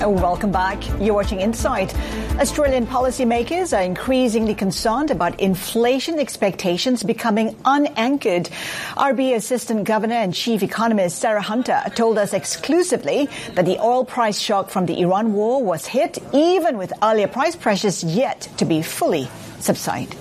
Welcome back. You're watching Insight. Australian policymakers are increasingly concerned about inflation expectations becoming unanchored. RBA Assistant Governor and Chief Economist Sarah Hunter told us exclusively that the oil price shock from the Iran war was hit, even with earlier price pressures yet to be fully subside.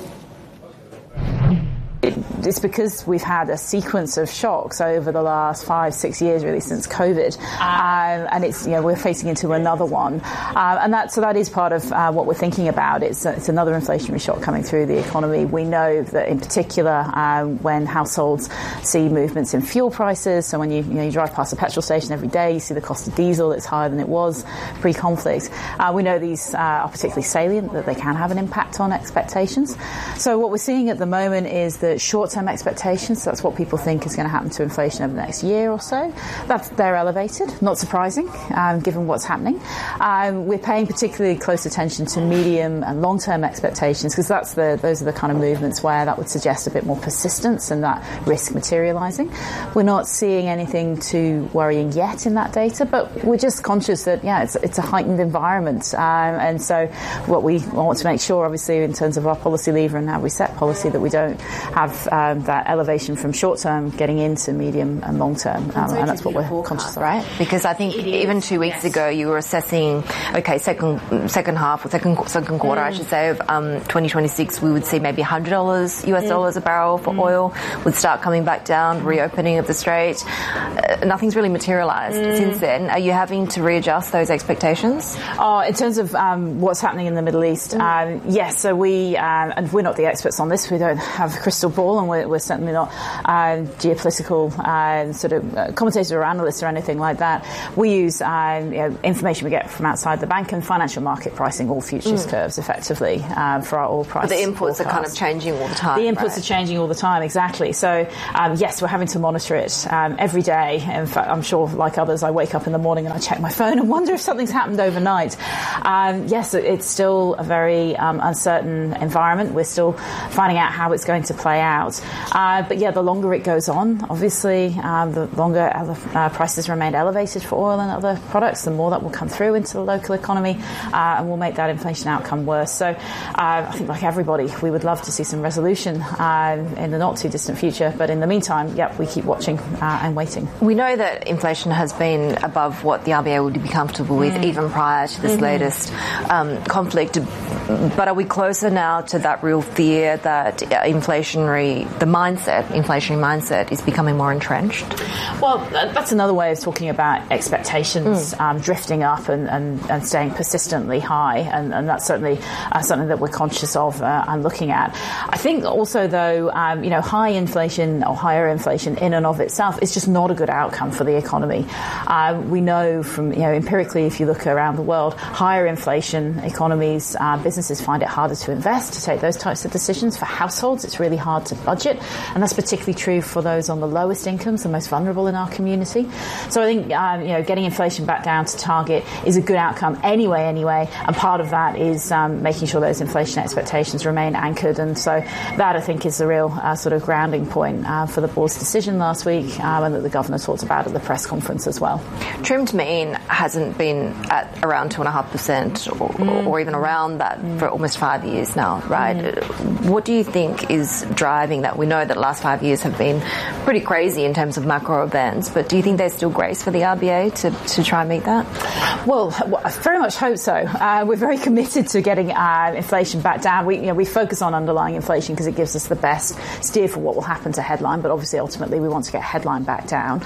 It's because we've had a sequence of shocks over the last 5-6 years, really, since COVID, and it's we're facing into another one, and that is part of what we're thinking about. It's another inflationary shock coming through the economy. We know that in particular when households see movements in fuel prices. So when you drive past a petrol station every day, you see the cost of diesel that's higher than it was pre-conflict. We know these are particularly salient, that they can have an impact on expectations. So what we're seeing at the moment is that short-term expectations, so that's what people think is going to happen to inflation over the next year or so, they're elevated, not surprising given what's happening. We're paying particularly close attention to medium and long-term expectations, because those are the kind of movements where that would suggest a bit more persistence and that risk materialising. We're not seeing anything too worrying yet in that data, but we're just conscious that it's a heightened environment, and so what we want to make sure, obviously, in terms of our policy lever and how we set policy, that we don't have that elevation from short term getting into medium and long term, and that's what we're conscious of. Right? Because I think even 2 weeks ago you were assessing, second half or second quarter, I should say, of 2026, we would see maybe $100 US dollars a barrel for oil would start coming back down, reopening of the Strait. Nothing's really materialised since then. Are you having to readjust those expectations? In terms of what's happening in the Middle East, yes. So and we're not the experts on this. We don't have a crystal ball, and we're certainly not geopolitical sort of commentators or analysts or anything like that. We use information we get from outside the bank and financial market pricing, all futures curves, effectively, for our oil price. But the inputs forecast. Are kind of changing all the time. The inputs are changing all the time, exactly. So yes, we're having to monitor it every day. In fact, I'm sure, like others, I wake up in the morning and I check my phone and wonder if something's happened overnight. Yes, it's still a very uncertain environment. We're still finding out how it's going to play out. But yeah, the longer it goes on, obviously, the longer prices remain elevated for oil and other products, the more that will come through into the local economy and will make that inflation outcome worse. So I think, like everybody, we would love to see some resolution in the not too distant future. But in the meantime, we keep watching and waiting. We know that inflation has been above what the RBA would be comfortable with even prior to this latest conflict. But are we closer now to that real fear that inflationary mindset is becoming more entrenched? Well, that's another way of talking about expectations drifting up and staying persistently high, and that's certainly something that we're conscious of and looking at. I think also, though, high inflation or higher inflation in and of itself is just not a good outcome for the economy. We know from empirically, if you look around the world, higher inflation economies, businesses find it harder to invest, to take those types of decisions. For households, it's really hard to budget, and that's particularly true for those on the lowest incomes, the most vulnerable in our community. So I think getting inflation back down to target is a good outcome anyway, and part of that is making sure those inflation expectations remain anchored, and so that, I think, is the real sort of grounding point for the board's decision last week, and that the governor talked about at the press conference as well. Trimmed mean hasn't been at around 2.5% or even around that for almost 5 years now, right? What do you think is driving that? We know that the last 5 years have been pretty crazy in terms of macro events, but do you think there's still grace for the RBA to try and meet that? Well, I very much hope so. We're very committed to getting inflation back down. We focus on underlying inflation because it gives us the best steer for what will happen to headline, but obviously ultimately we want to get headline back down.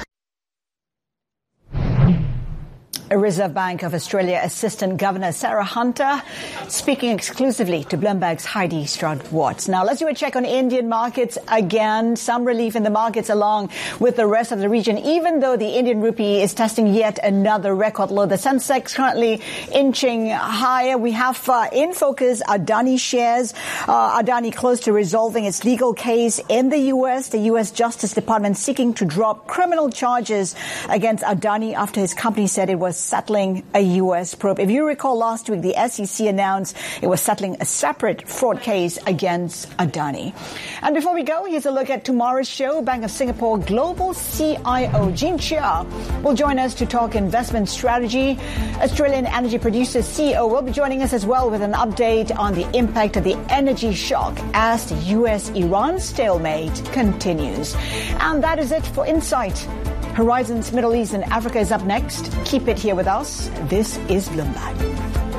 Reserve Bank of Australia Assistant Governor Sarah Hunter speaking exclusively to Bloomberg's Heidi Stroud-Watts. Now, let's do a check on Indian markets again. Some relief in the markets along with the rest of the region, even though the Indian rupee is testing yet another record low. The Sensex currently inching higher. We have in focus Adani shares. Adani close to resolving its legal case in the U.S. The U.S. Justice Department seeking to drop criminal charges against Adani after his company said it was settling a U.S. probe. If you recall last week, the SEC announced it was settling a separate fraud case against Adani. And before we go, here's a look at tomorrow's show. Bank of Singapore Global CIO Jean Chia will join us to talk investment strategy. Australian energy producer CEO will be joining us as well with an update on the impact of the energy shock as the U.S.-Iran stalemate continues. And that is it for Insight. Horizons Middle East and Africa is up next. Keep it here with us. This is Bloomberg.